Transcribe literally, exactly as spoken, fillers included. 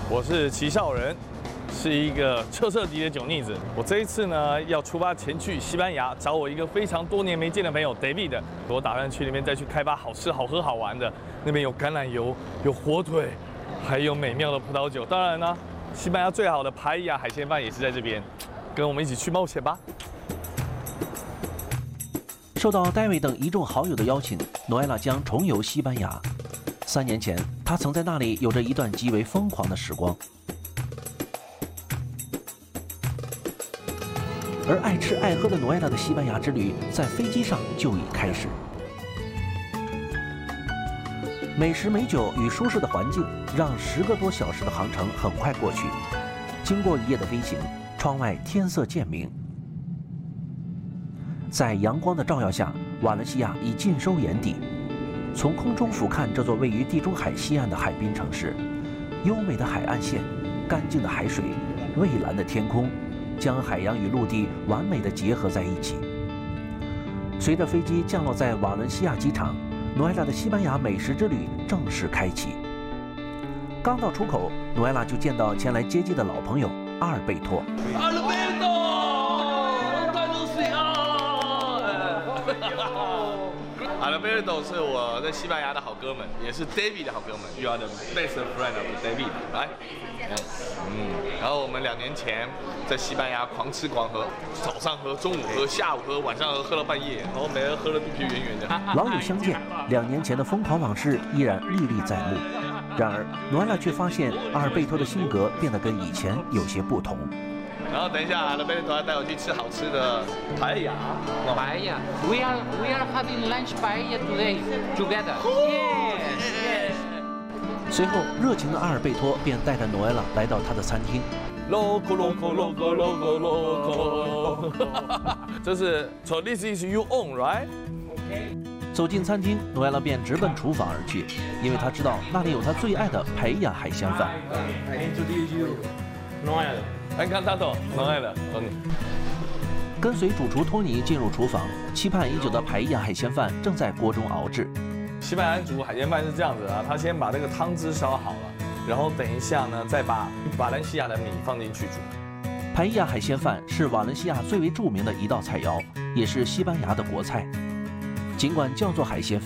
我是齐少仁，是一个彻彻底底的酒腻子。我这一次呢要出发前去西班牙，找我一个非常多年没见的朋友 David。我打算去那边再去开发好吃、好喝、好玩的。那边有橄榄油，有火腿，还有美妙的葡萄酒。当然呢，西班牙最好的排亚海鲜饭也是在这边。跟我们一起去冒险吧！ 受到戴维等一众好友的邀请，诺埃拉将重游西班牙。三年前，他曾在那里有着一段极为疯狂的时光。而爱吃爱喝的诺埃拉的西班牙之旅，在飞机上就已开始。美食美酒与舒适的环境，让十个多小时的航程很快过去。经过一夜的飞行，窗外天色渐明。在阳光的照耀下，瓦伦西亚已尽收眼底。从空中俯瞰这座位于地中海西岸的海滨城市，优美的海岸线、干净的海水、蔚蓝的天空，将海洋与陆地完美地结合在一起。随着飞机降落在瓦伦西亚机场，诺埃拉的西班牙美食之旅正式开启。刚到出口，诺埃拉就见到前来接机的老朋友阿尔贝托。 Alberto 是我在西班牙的好哥们，也是 David 的好哥们。You are the best friend of David， 来，嗯，然后我们两年前在西班牙狂吃狂喝，早上喝，中午喝，下午喝，晚上喝，喝到半夜，然后每人喝得肚皮圆圆的。 老友相见，两年前的疯狂往事依然历历在目。然而，诺埃拉却发现阿尔贝托的性格变得跟以前有些不同。 然后等一下，阿尔贝托要带我去吃好吃的paella。 paella. We are we are having lunch paella today together. Yes, yes. 随后，热情的阿尔贝托便带着诺埃拉来到他的餐厅。 Loco loco loco loco loco。这是 So this is you own, right? 走进餐厅，诺埃拉便直奔厨房而去，因为他知道那里有他最爱的培亚海鲜饭。 Encantado， 诺埃拉，等你。 跟随主厨托尼进入厨房，期盼已久的培亚海鲜饭正在锅中熬制。 西班牙人煮海鲜饭是这样子啊，他先把那个汤汁烧好了，然后等一下呢，再把瓦伦西亚的米放进去煮。 培亚海鲜饭是瓦伦西亚最为著名的一道菜肴，也是西班牙的国菜。尽管叫做海鲜饭，